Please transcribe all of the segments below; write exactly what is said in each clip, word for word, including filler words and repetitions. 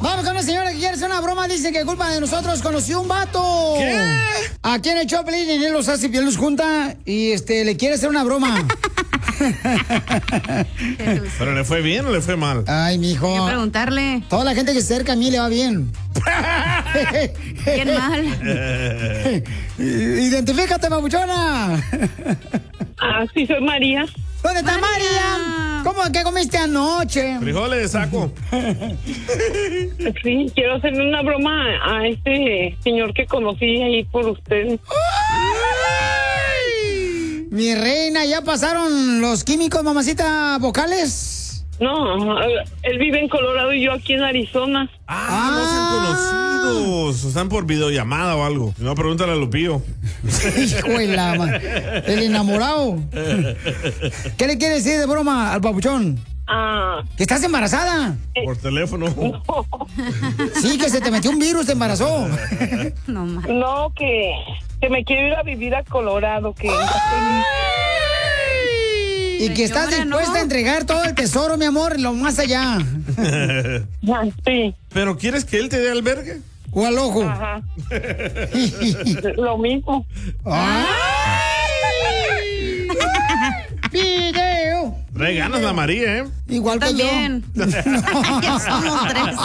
Vamos con una señora que quiere hacer una broma. Dice que culpa de nosotros conoció un vato. ¿Qué? Aquí en el Choplin y él los hace y él los junta y este le quiere hacer una broma. ¿Pero le fue bien o le fue mal? Ay, mijo. Hay que preguntarle. Toda la gente que se acerca a mí le va bien. Bien mal. Identifícate, babuchona. Ah, sí, soy María. ¿Dónde está María? María? ¿Cómo que comiste anoche? Frijoles de saco. Sí, quiero hacerle una broma a este señor que conocí ahí por ustedes. Mi reina, ¿ya pasaron los químicos, mamacita, vocales? No, él vive en Colorado y yo aquí en Arizona. Ah, Ah. no se han conocido. Están por videollamada o algo. Si no, pregúntale a Lupillo. Hijo de la ma- el enamorado. ¿Qué le quiere decir de broma al papuchón? Ah, ¿Que estás embarazada? Por teléfono. Sí, que se te metió un virus, te embarazó. No más. no, que, que me quiero ir a vivir a Colorado, que Y que estás Señora, dispuesta ¿no? a entregar todo el tesoro, mi amor, lo más allá. Ah, sí, ¿Pero quieres que él te dé albergue? O al ojo. ajá, lo mismo. ¡Ay! ¡Video! Trae ganas la María, ¿eh? Igual que yo. También. Ya somos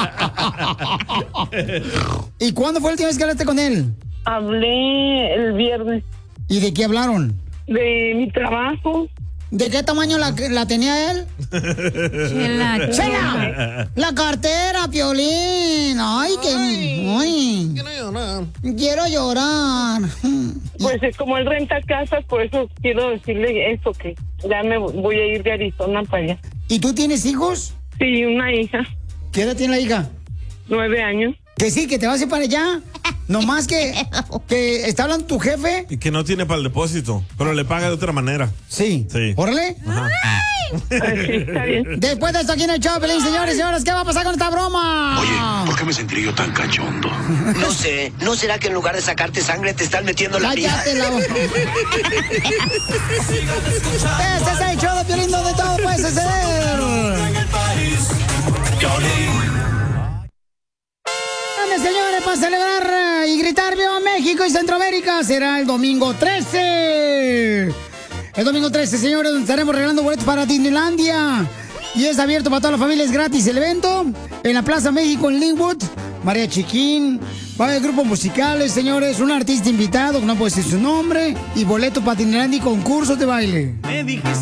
tres. ¿Y cuándo fue la última vez que hablaste con él? Hablé el viernes ¿Y de qué hablaron? de mi trabajo. ¿De qué tamaño la, la tenía él? Chela, chela. ¡Chela! La cartera, Piolín. Ay, que... Ay, quiero llorar. Pues es como él renta casas, por eso quiero decirle eso, que ya me voy a ir de Arizona para allá. ¿Y tú tienes hijos? Sí, una hija, ¿Qué edad tiene la hija? nueve años. Que sí, que te vas a ir para allá. Nomás que, que está hablando tu jefe. Y que no tiene para el depósito, pero le paga de otra manera. Sí. Sí. Órale. Ajá. Ay, sí, está bien. Después de esto aquí en el Choplin, señores y señores, ¿qué va a pasar con esta broma? Oye, ¿por qué me sentiré yo tan cachondo? No sé, ¿no será que en lugar de sacarte sangre te están metiendo la pija? Cállate la boca. Este es el show de Piolín donde todo puede suceder. Dame, señores, para celebrar y gritar ¡Viva México y Centroamérica! Será el domingo trece. El domingo trece, señores, donde estaremos regalando boletos para Disneylandia. Y es abierto para toda la familia, es gratis el evento. En la Plaza México, en Linwood. María Chiquín. Va a haber grupos musicales, señores. Un artista invitado, que no puedo decir su nombre. Y boleto para Disneylandia y concursos de baile. Me dijiste